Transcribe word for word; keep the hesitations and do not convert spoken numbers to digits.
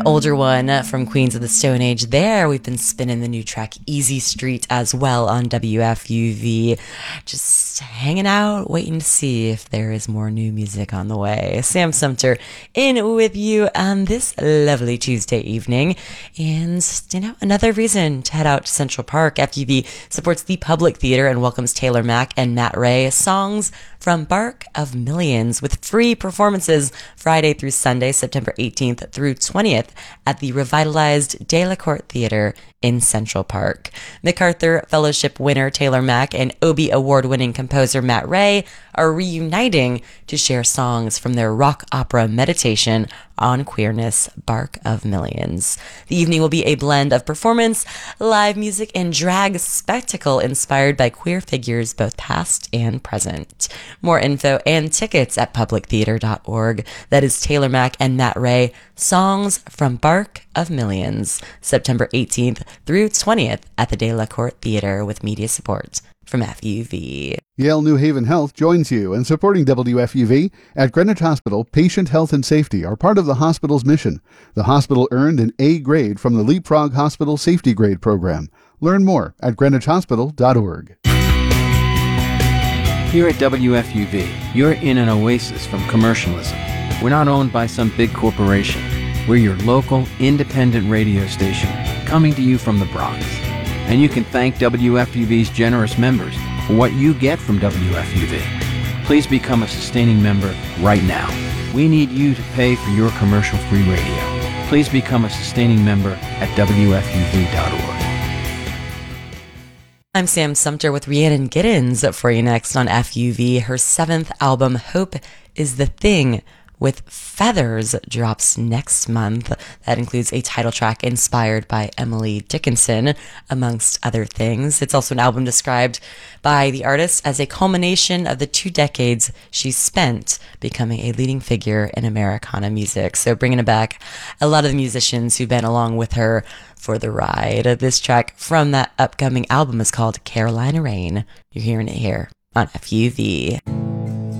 older one from Queens of the Stone Age there. We've been spinning the new track Easy Street as well on W F U V. Just hanging out, waiting to see if there is more new music on the way. Sam Sumter in with you on this lovely Tuesday evening. And, you know, another reason to head out to Central Park. F U V supports the Public Theater and welcomes Taylor Mack and Matt Ray. Songs from Bark of Millions with free performances Friday through Sunday, September eighteenth through twentieth at the revitalized Delacorte Theater in Central Park. MacArthur Fellowship winner Taylor Mack and Obie Award-winning composer Matt Ray are reuniting to share songs from their rock opera meditation on queerness, Bark of Millions. The evening will be a blend of performance, live music, and drag spectacle inspired by queer figures both past and present. More info and tickets at public theater dot org. That is Taylor Mack and Matt Ray, Songs from Bark of Millions, September eighteenth through twentieth at the Delacorte Theater with media support from F U V. Yale New Haven Health joins you in supporting W F U V. At Greenwich Hospital, patient health and safety are part of the hospital's mission. The hospital earned an A grade from the Leapfrog Hospital Safety Grade Program. Learn more at greenwich hospital dot org. Here at W F U V, you're in an oasis from commercialism. We're not owned by some big corporation. We're your local, independent radio station, coming to you from the Bronx. And you can thank W F U V's generous members for what you get from W F U V. Please become a sustaining member right now. We need you to pay for your commercial-free radio. Please become a sustaining member at W F U V dot org. I'm Sam Sumter with Rhiannon Giddens for you next on F U V. Her seventh album, Hope is the Thing, with Feathers, drops next month. That includes a title track inspired by Emily Dickinson, amongst other things. It's also an album described by the artist as a culmination of the two decades she spent becoming a leading figure in Americana music. So bringing back a lot of the musicians who've been along with her for the ride. This track from that upcoming album is called Carolina Rain. You're hearing it here on F U V.